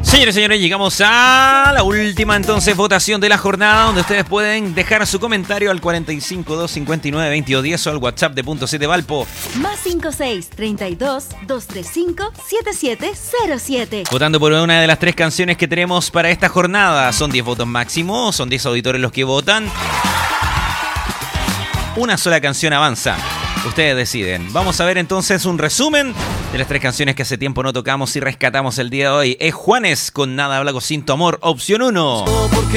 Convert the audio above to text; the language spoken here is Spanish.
Señores y señores, llegamos a la última entonces votación de la jornada, donde ustedes pueden dejar su comentario al 45-259-2210 o al WhatsApp de .7 Valpo. Más 56-32-235-7707. Votando por una de las 3 canciones que tenemos para esta jornada. Son 10 votos máximo, son 10 auditores los que votan. Una sola canción avanza. Ustedes deciden. Vamos a ver entonces un resumen de las 3 canciones que hace tiempo no tocamos y rescatamos el día de hoy. Es Juanes con Nada Blanco Sin Tu Amor, opción 1. Porque